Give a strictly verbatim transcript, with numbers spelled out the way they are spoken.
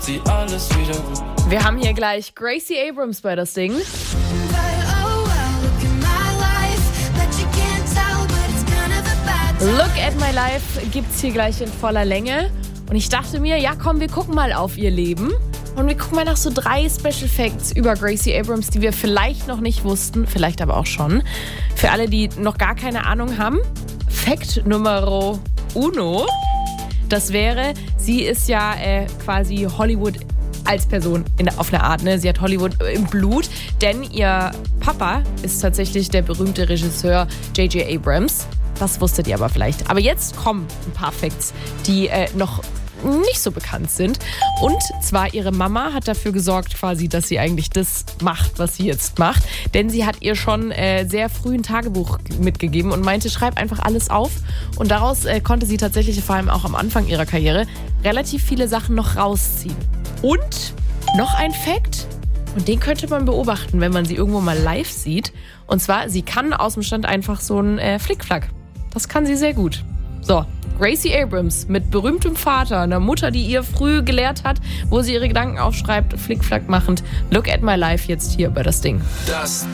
sie alles wieder gut. Wir haben hier gleich Gracie Abrams bei das Ding. Look at my life gibt's hier gleich in voller Länge. Und ich dachte mir, ja komm, wir gucken mal auf ihr Leben. Und wir gucken mal nach so drei Special Facts über Gracie Abrams, die wir vielleicht noch nicht wussten, vielleicht aber auch schon. Für alle, die noch gar keine Ahnung haben, Fact Numero uno, das wäre, sie ist ja äh, quasi Hollywood als Person in, auf eine Art. Ne? Sie hat Hollywood im Blut, denn ihr Papa ist tatsächlich der berühmte Regisseur J J Abrams. Das wusstet ihr aber vielleicht. Aber jetzt kommen ein paar Facts, die äh, noch nicht so bekannt sind. Und zwar ihre Mama hat dafür gesorgt quasi, dass sie eigentlich das macht, was sie jetzt macht. Denn sie hat ihr schon äh, sehr früh ein Tagebuch mitgegeben und meinte, schreib einfach alles auf. Und daraus äh, konnte sie tatsächlich vor allem auch am Anfang ihrer Karriere relativ viele Sachen noch rausziehen. Und noch ein Fact, und den könnte man beobachten, wenn man sie irgendwo mal live sieht. Und zwar, sie kann aus dem Stand einfach so ein äh, Flickflack. Das kann sie sehr gut. So, Gracie Abrams mit berühmtem Vater, einer Mutter, die ihr früh gelehrt hat, wo sie ihre Gedanken aufschreibt, flickflack machend. Look at my life jetzt hier bei das Ding. Das